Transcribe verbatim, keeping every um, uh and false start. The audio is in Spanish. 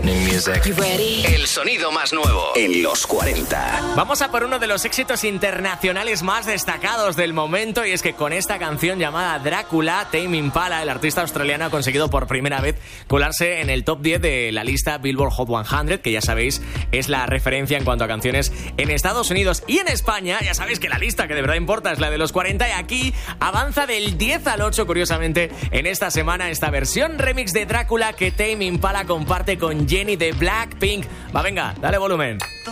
New music. You ready? El sonido más nuevo en los cuarenta. Vamos a por uno de los éxitos internacionales más destacados del momento, y es que con esta canción llamada Drácula, Tame Impala, el artista australiano, ha conseguido por primera vez colarse en el top diez de la lista Billboard Hot cien, que ya sabéis es la referencia en cuanto a canciones en Estados Unidos y en España. Ya sabéis que la lista que de verdad importa es la de los cuarenta, y aquí avanza del diez al ocho, curiosamente, en esta semana esta versión remix de Drácula que Tame Impala comparte con Jennie de Blackpink. Va, venga, dale volumen.